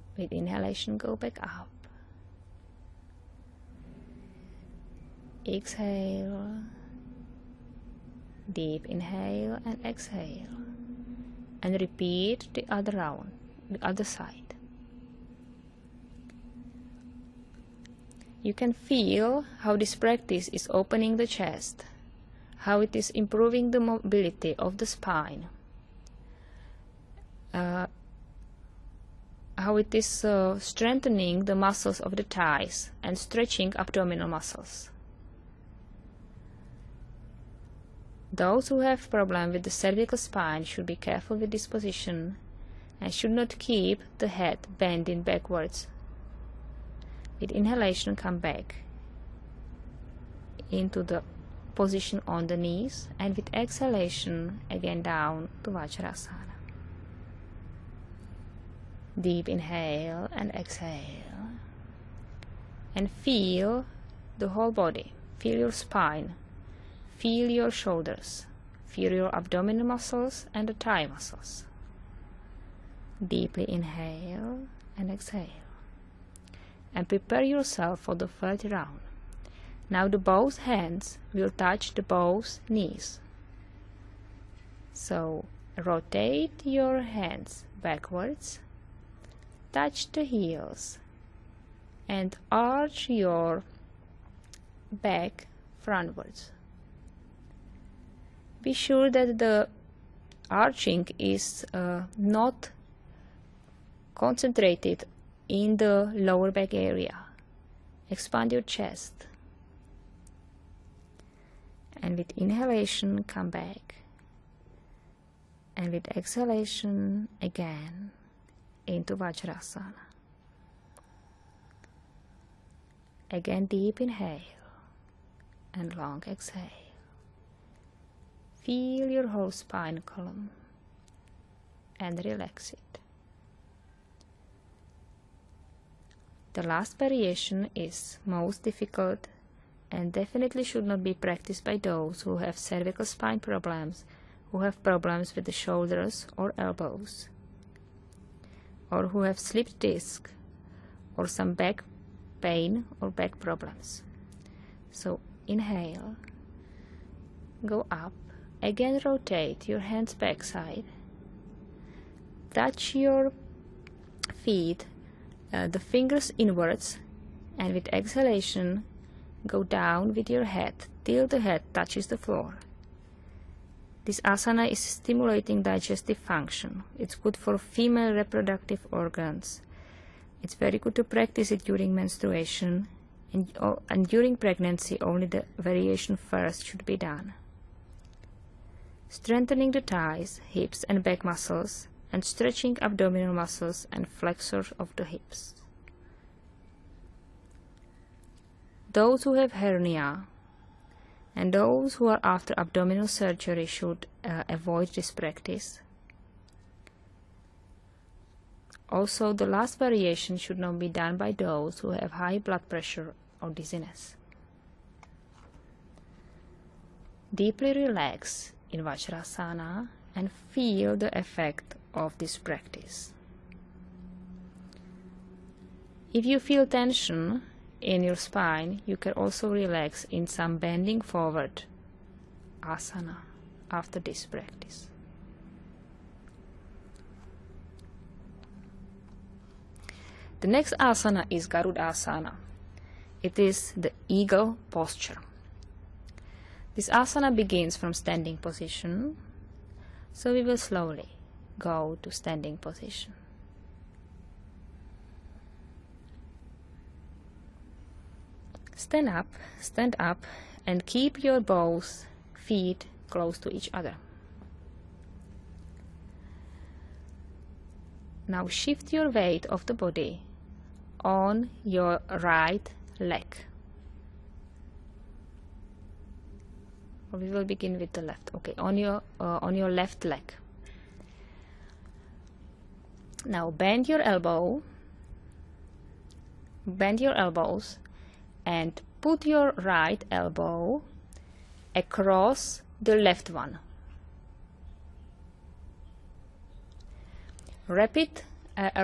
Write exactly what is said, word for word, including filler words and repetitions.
With inhalation, go back up. Exhale. Deep inhale and exhale. And repeat the other round, the other side. You can feel how this practice is opening the chest, how it is improving the mobility of the spine, uh, how it is uh, strengthening the muscles of the thighs and stretching abdominal muscles. Those who have problem with the cervical spine should be careful with this position and should not keep the head bending backwards. With inhalation, come back into the position on the knees, and with exhalation, again down to Vajrasana. Deep inhale and exhale. And feel the whole body. Feel your spine. Feel your shoulders. Feel your abdominal muscles and the thigh muscles. Deeply inhale and exhale. And prepare yourself for the third round. Now the both hands will touch the both knees. So rotate your hands backwards, touch the heels, and arch your back frontwards. Be sure that the arching is uh, not concentrated in the lower back area. Expand your chest. And with inhalation, come back. And with exhalation, again, into Vajrasana. Again, deep inhale and long exhale. Feel your whole spine column and relax it. The last variation is most difficult and definitely should not be practiced by those who have cervical spine problems, who have problems with the shoulders or elbows, or who have slipped disc or some back pain or back problems. So inhale, go up, again rotate your hands backside, touch your feet, uh, the fingers inwards, and with exhalation go down with your head till the head touches the floor. This asana is stimulating digestive function. It's good for female reproductive organs. It's very good to practice it during menstruation, and, oh, and during pregnancy only the variation first should be done. Strengthening the thighs, hips and back muscles, and stretching abdominal muscles and flexors of the hips. Those who have hernia and those who are after abdominal surgery should uh, avoid this practice. Also, the last variation should not be done by those who have high blood pressure or dizziness. Deeply relax in Vajrasana and feel the effect of this practice. If you feel tension in your spine, you can also relax in some bending forward asana after this practice. The next asana is Garudasana. It is the eagle posture. This asana begins from standing position, so we will slowly go to standing position. Stand up, stand up, and keep your both feet close to each other. Now shift your weight of the body on your right leg. We will begin with the left. Okay, on your uh, on your left leg. Now bend your elbow, bend your elbows, and put your right elbow across the left one. Repeat uh,